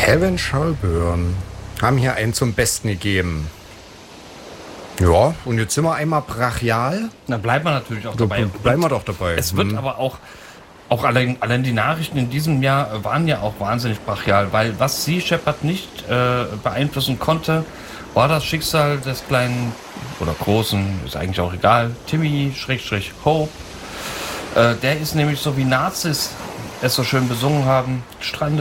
Heaven Shall Burn haben hier einen zum Besten gegeben. Ja, und jetzt sind wir einmal brachial. Dann bleiben wir natürlich auch dabei. Bleiben wir doch dabei. Es wird aber auch allein die Nachrichten in diesem Jahr waren ja auch wahnsinnig brachial, weil was Sea Shepherd nicht beeinflussen konnte, war das Schicksal des kleinen oder großen, ist eigentlich auch egal, Timmy-Hope. Der ist nämlich so wie Nazis es so schön besungen haben, strandet.